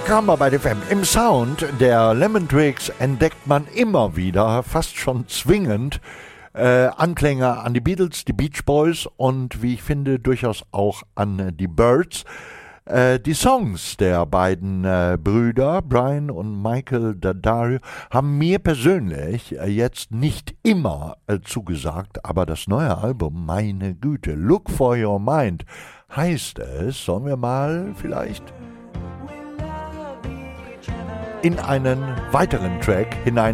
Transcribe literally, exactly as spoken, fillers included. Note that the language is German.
Programm bei F M. Im Sound der Lemon Twigs entdeckt man immer wieder, fast schon zwingend, äh, Anklänge an die Beatles, die Beach Boys und, wie ich finde, durchaus auch an die Byrds. Äh, die Songs der beiden äh, Brüder, Brian und Michael D'Addario, haben mir persönlich äh, jetzt nicht immer äh, zugesagt, aber das neue Album, meine Güte, Look for Your Mind, heißt es, sollen wir mal vielleicht in einen weiteren Track hinein